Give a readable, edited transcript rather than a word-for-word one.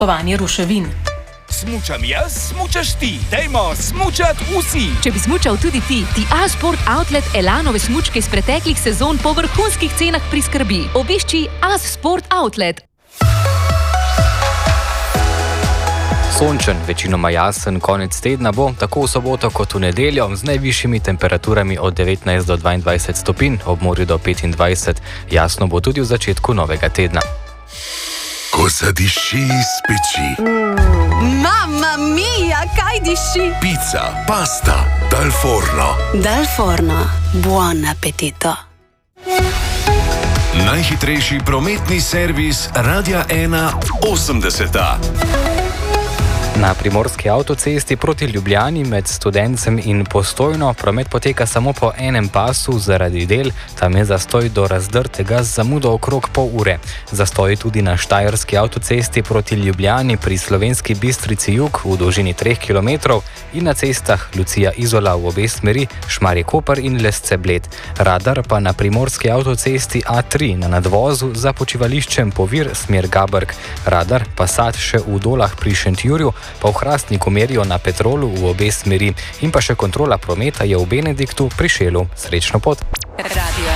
Povanje ruševin. Smučam jaz, smučaš ti. Dajmo smučat vsi. Če bi smučal tudi ti A-Sport Outlet Elanove smučke iz preteklih sezon po vrhunskih cenah priskrbi. Obišči A-Sport Outlet. Sončen, večinoma jasen konec tedna bo, tako v soboto kot v nedeljo, z najvišjimi temperaturami od 19 do 22 stopinj, ob morju do 25. Jasno bo tudi v začetku novega tedna. Ko zadiši iz peči. Mamma mia, kaj diši? Pica, pasta, dal forno. Dal forno, buon appetito. Najhitrejši prometni servis Radia 1 80. Na primorski avtocesti proti Ljubljani med Studencem in Postojno promet poteka samo po enem pasu zaradi del, tam je zastoj do Razdrtega z zamudo okrog pol ure. Zastoj tudi na štajerski avtocesti proti Ljubljani pri Slovenski Bistrici jug v dolžini 3 km in na cestah Lucija Izola v obe smeri, Šmarje Koper in Lesce Bled. Radar pa na primorski avtocesti A3 na nadvozu za počivališčem Povir smer Gabrk. Radar pa sad še v Dolah pri Šentjurju, pa v Hrastniku merijo na Petrolu v obe smeri in pa še kontrola prometa je v Benediktu pri Šelu. Srečno pot!